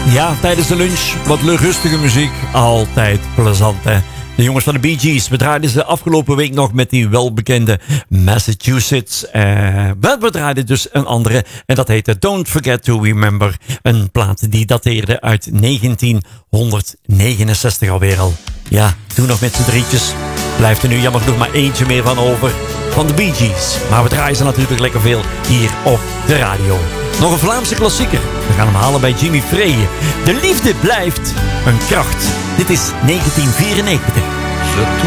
Ja, tijdens de lunch wat rustige muziek. Altijd plezant, hè? De jongens van de Bee Gees. We draaiden ze afgelopen week nog met die welbekende Massachusetts. We draaiden dus een andere. En dat heette Don't Forget to Remember. Een plaat die dateerde uit 1969 alweer al. Ja, toen nog met z'n drietjes. Blijft er nu jammer genoeg maar eentje meer van over. Van de Bee Gees. Maar we draaien ze natuurlijk lekker veel hier op de radio. Nog een Vlaamse klassieker. We gaan hem halen bij Jimmy Frey. De liefde blijft een kracht. Dit is 1994.